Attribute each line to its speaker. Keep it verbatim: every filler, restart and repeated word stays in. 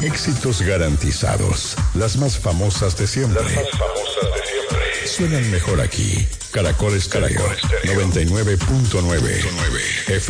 Speaker 1: Éxitos garantizados. Las más famosas de siempre.
Speaker 2: Las más famosas de siempre.
Speaker 1: Suenan mejor aquí. Caracol Estéreo noventa y nueve punto nueve F